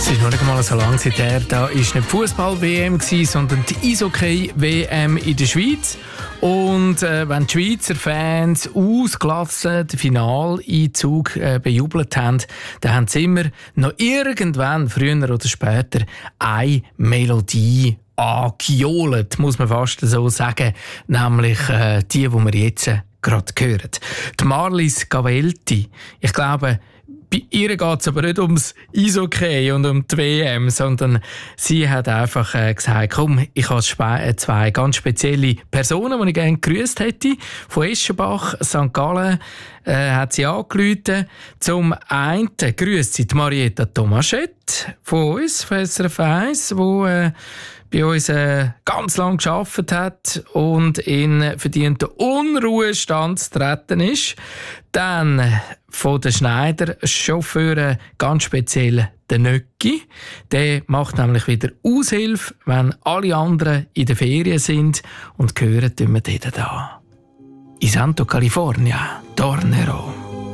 Es ist noch nicht einmal so lange her, da war nicht Fußball-WM, sondern die Eishockey-WM in der Schweiz. Und wenn die Schweizer Fans ausgelassen den Finaleinzug bejubelt haben, dann haben sie immer noch irgendwann, früher oder später, eine Melodie angejohlt, muss man fast so sagen. Nämlich die wir jetzt gerade hören. Die Marlies Gavelti. Ich glaube, bei ihr geht es aber nicht ums Eishockey und um die WM, sondern sie hat einfach gesagt, komm, ich habe zwei ganz spezielle Personen, die ich gerne gegrüßt hätte. Von Eschenbach, St. Gallen hat sie angerufen. Zum einen grüßt sie die Marietta Tomaschett von uns, von SRF 1, die bei uns ganz lange gearbeitet hat und in verdienten Unruhestand zu treten ist. Dann von den Schneider-Chauffeuren ganz speziell der Nöcki. Der macht nämlich wieder Aushilfe, wenn alle anderen in der Ferien sind. Und hören tun wir den da. In Santo California, Tornero.